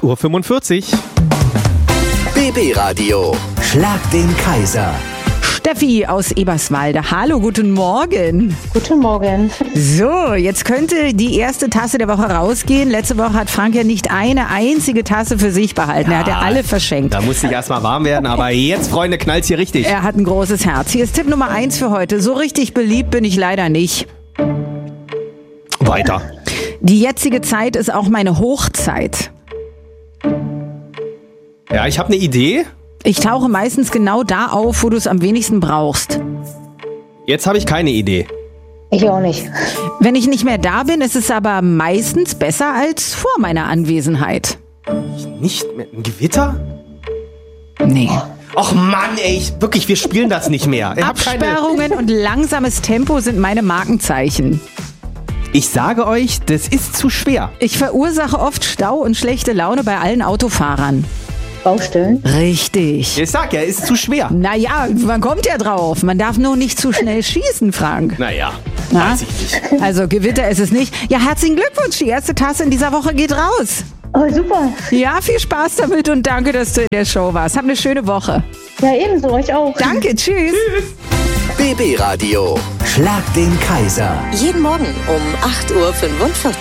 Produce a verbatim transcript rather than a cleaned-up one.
acht Uhr fünfundvierzig. B B-Radio, Schlag den Kaiser. Steffi aus Eberswalde. Hallo, guten Morgen. Guten Morgen. So, jetzt könnte die erste Tasse der Woche rausgehen. Letzte Woche hat Frank ja nicht eine einzige Tasse für sich behalten. Ja, er hat ja alle verschenkt. Da musste ich erstmal warm werden, aber jetzt, Freunde, knallt's hier richtig. Er hat ein großes Herz. Hier ist Tipp Nummer eins für heute. So richtig beliebt bin ich leider nicht. Weiter. Die jetzige Zeit ist auch meine Hochzeit. Ja, ich habe eine Idee. Ich tauche meistens genau da auf, wo du es am wenigsten brauchst. Jetzt habe ich keine Idee. Ich auch nicht. Wenn ich nicht mehr da bin, ist es aber meistens besser als vor meiner Anwesenheit. Nicht mehr ein Gewitter? Nee. Och Mann, ey, ich, wirklich, wir spielen das nicht mehr. Ich hab keine... Absperrungen und langsames Tempo sind meine Markenzeichen. Ich sage euch, das ist zu schwer. Ich verursache oft Stau und schlechte Laune bei allen Autofahrern. Baustellen? Richtig. Ich sag ja, ist zu schwer. Naja, man kommt ja drauf. Man darf nur nicht zu schnell schießen, Frank. Naja, Na? weiß ich nicht. Also Gewitter ist es nicht. Ja, herzlichen Glückwunsch. Die erste Tasse in dieser Woche geht raus. Oh, super. Ja, viel Spaß damit und danke, dass du in der Show warst. Hab eine schöne Woche. Ja, ebenso. Euch auch. Danke, tschüss. B B-Radio, Schlag den Kaiser. Jeden Morgen um acht Uhr fünfundvierzig.